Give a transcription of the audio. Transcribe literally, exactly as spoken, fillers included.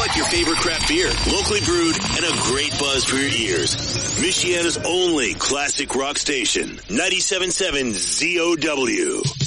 like your favorite craft beer, locally brewed, and a great buzz for your ears. Michiana's only classic rock station, ninety-seven point seven Z O W.